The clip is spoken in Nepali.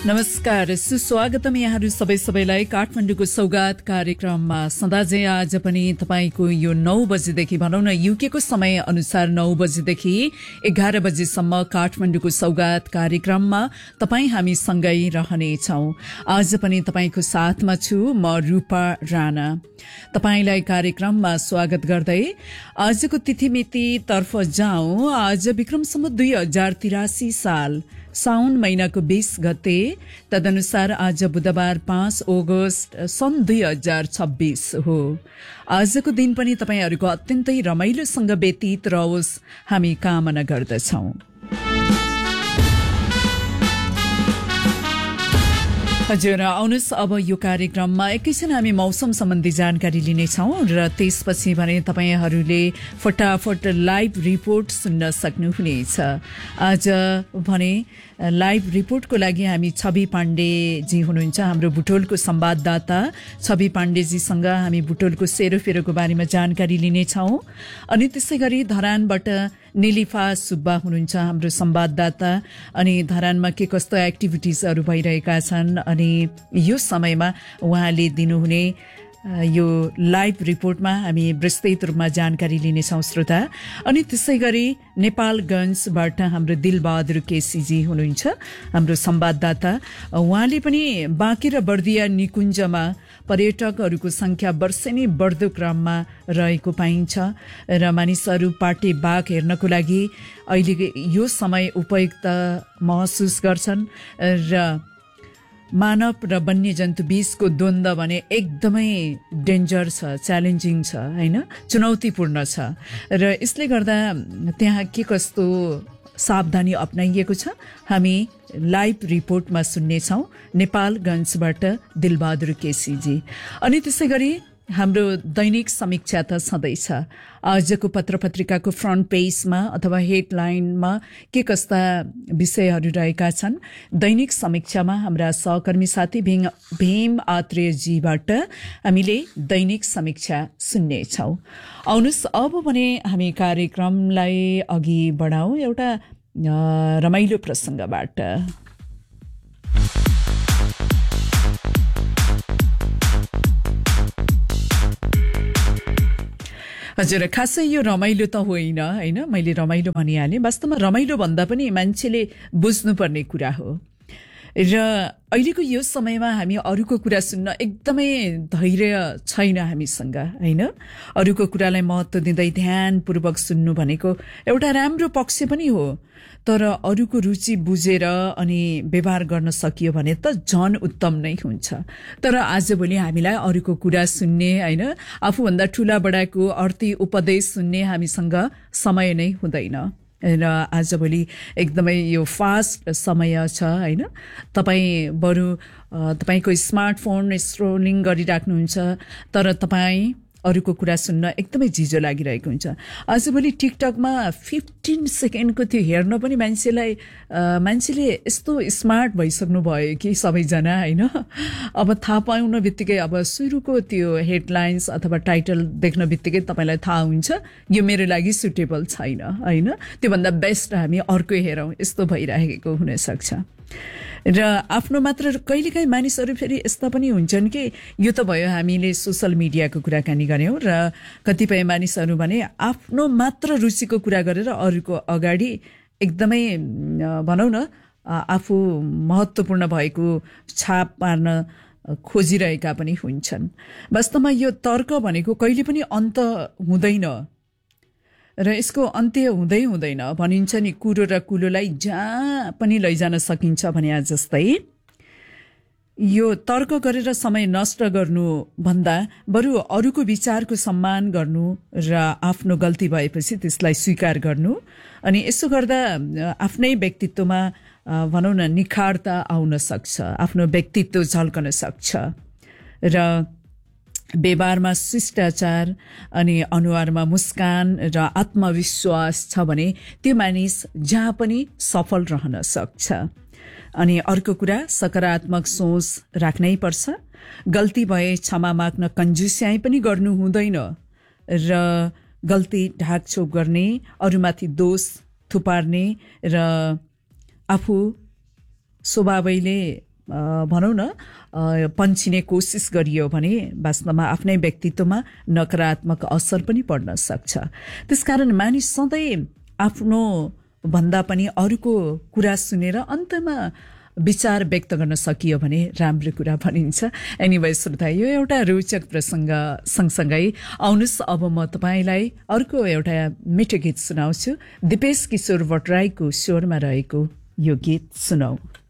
नमस्कार, सुस्वागतम यहाँहरू सबैलाई काठमाडौँको सौगात कार्यक्रममा। सदाझै आज पनि तपाईको यो 9 बजेदेखि भनौं न युकेको समय अनुसार 9 बजेदेखि 11 बजेसम्म काठमाडौँको सौगात कार्यक्रममा तपाई हामी सँगै रहनेछौं। आज पनि तपाईको साथमा छु म रूपा राणा। तपाईलाई कार्यक्रममा स्वागत गर्दै आजको तिथिमिति तर्फ जाउँ। आज विक्रम सम्वत 2083 साल साउन महिनाको 20 गते, तदनुसार आज बुधबार 5 अगस्त सन् 2026 हो। आजको दिन पनि तपाईहरूको अत्यन्तै रमाइलोसँग व्यतीत रहोस् हामी कामना गर्दछौं। हजुर, आउनुहोस् अब यो कार्यक्रममा एकैछिन हामी मौसम सम्बन्धी जानकारी लिनेछौं र त्यसपछि भने तपाईहरूले फटाफट लाइभ रिपोर्ट सुन्न सक्नुहुनेछ। आज भने लाइभ रिपोर्टको लागि हामी छवि पाण्डेजी हुनुहुन्छ, हाम्रो बुटोलको संवाददाता। छवि पाण्डेजीसँग हामी बुटोलको सेरोफेरोको बारेमा जानकारी लिनेछौं। अनि त्यसै गरी धरानबाट निलिफा सुब्बा हुनुहुन्छ हाम्रो संवाददाता। अनि धरानमा के कस्तो एक्टिभिटिजहरू भइरहेका छन् अनि यो समयमा उहाँले दिनुहुने यो लाइभ रिपोर्टमा हामी विस्तृत रूपमा जानकारी लिनेछौं श्रोता। अनि त्यसै गरी नेपालगञ्जबाट हाम्रो दिलबहादुर केसीजी हुनुहुन्छ हाम्रो संवाददाता। उहाँले पनि बाँकी र बर्दिया निकुञ्जमा पर्यटकहरूको संख्या वर्षेनी बढ्दो क्रममा रहेको पाइन्छ र मानिसहरू पाटे बाघ हेर्नको लागि अहिले यो समय उपयुक्त महसुस गर्छन् र मानव र वन्यजन्तु बीचको द्वन्द्व भने एकदमै डेन्जर छ, च्यालेन्जिङ छ, हैन, चुनौतीपूर्ण छ र यसले गर्दा त्यहाँ के कस्तो सावधानी अपनाइएको छ हामी लाइभ रिपोर्टमा सुन्नेछौं नेपालगञ्जबाट दिलबहादुर केसीजी। अनि त्यसै गरी हाम्रो दैनिक समीक्षा त छँदैछ। आजको पत्रपत्रिकाको फ्रन्ट पेजमा अथवा हेडलाइनमा के कस्ता विषयहरू रहेका छन्। दैनिक समीक्षामा हाम्रा सहकर्मी साथी भीम आत्रेयजीबाट हामीले दैनिक समीक्षा सुन्नेछौं। आउनुहोस् अब भने हामी कार्यक्रमलाई अघि बढाउँ एउटा रमाइलो प्रसङ्गबाट। हजुर, खासै यो रमाइलो त होइन, हैन, मैले रमाइलो भनिहालेँ। वास्तवमा रमाइलो भन्दा पनि मान्छेले बुझ्नुपर्ने कुरा हो र अहिलेको यो समयमा हामी अरूको कुरा सुन्न एकदमै धैर्य छैन हामीसँग, हैन। अरूको कुरालाई महत्त्व दिँदै ध्यानपूर्वक सुन्नु भनेको एउटा राम्रो पक्ष पनि हो, तर अरूको रुचि बुझेर अनि व्यवहार गर्न सकियो भने त झन उत्तम नै हुन्छ। तर आजभोलि हामीलाई अरूको कुरा सुन्ने, हैन, आफूभन्दा ठूला बडाको अर्थी उपदेश सुन्ने हामीसँग समय नै हुँदैन र आजभोलि एकदमै यो फास्ट समय छ, हैन। तपाईँ बरु तपाईको स्मार्टफोन स्क्रोलिङ गरिराख्नुहुन्छ तर तपाईँ अरूको कुरा सुन्न एकदमै झिजो लागिरहेको हुन्छ। आजभोलि टिकटकमा 15 सेकेन्डको त्यो हेर्न पनि मान्छेले यस्तो स्मार्ट भइसक्नु भयो कि सबैजना, हैन। अब थाहा पाउन बित्तिकै अब सुरुको त्यो हेडलाइन्स अथवा टाइटल देख्न बित्तिकै तपाईलाई थाहा हुन्छ यो मेरो लागि सुटेबल छैन, हैन। त्योभन्दा बेस्ट हामी अर्को हेरौं, यस्तो भइरहेको हुन सक्छ। र आफ्नो मात्र कहिलेकाहीँ मानिसहरू फेरि यस्ता पनि हुन्छन् कि यो त भयो हामीले सोशल मिडियाको कुराकानी गर्यौं र कतिपय मानिसहरू भने आफ्नो मात्र रुचिको कुरा गरेर अरूको अगाडि एकदमै भनौं न आफू महत्त्वपूर्ण भएको छाप पार्न खोजिरहेका पनि हुन्छन्। वास्तवमा यो तर्क भनेको कहिले पनि अन्त हुँदैन र यसको अन्त्य हुँदै हुँदैन। भनिन्छ नि कुरो र कुलोलाई जहाँ पनि लैजान सकिन्छ भने जस्तै यो तर्क गरेर समय नष्ट गर्नु भन्दा बरु अरूको विचारको सम्मान गर्नु र आफ्नो गल्ती भएपछि त्यसलाई स्वीकार गर्नु अनि यसो गर्दा आफ्नै व्यक्तित्वमा भनौं न निखारता आउन सक्छ, आफ्नो व्यक्तित्व झल्कन सक्छ र व्यवहारमा शिष्टाचार अनि अनुहारमा मुस्कान र आत्मविश्वास छ भने त्यो मानिस जहाँ पनि सफल रहन सक्छ। अनि अर्को कुरा सकारात्मक सोच राख्नै पर्छ। गल्ती भए क्षमा माग्न कंजुस्याइ पनि गर्नु हुँदैन र गल्ती ढाकछोप गर्ने, अरूमाथि दोष थुपार्ने र आफू स्वभावैले भनौँ न पन्छिने कोसिस गरियो भने वास्तवमा आफ्नै व्यक्तित्वमा नकारात्मक असर पनि पर्न सक्छ। त्यसकारण मानिस सधैँ आफ्नो भन्दा पनि अरूको कुरा सुनेर अन्तमा विचार व्यक्त गर्न सकियो भने राम्रो कुरा भनिन्छ। एनिवे श्रोता, यो एउटा रोचक प्रसङ्ग सँगसँगै आउनुहोस् अब म तपाईँलाई अर्को एउटा मिठो गीत सुनाउँछु। दिपेश किशोर भट्टराईको स्वरमा रहेको यो गीत सुनौ।